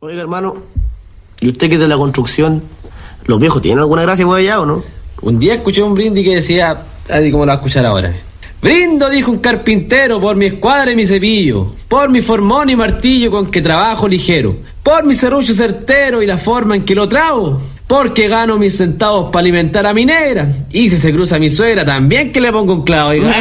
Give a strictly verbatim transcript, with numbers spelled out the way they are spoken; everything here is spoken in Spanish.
Oiga, hermano, ¿y usted que es de la construcción? ¿Los viejos tienen alguna gracia por allá o no? Un día escuché un brindis que decía, así como lo va a escuchar ahora: brindo, dijo un carpintero, por mi escuadra y mi cepillo, por mi formón y martillo con que trabajo ligero, por mi serrucho certero y la forma en que lo trago, porque gano mis centavos para alimentar a mi negra, y si se cruza mi suegra, también que le pongo un clavo.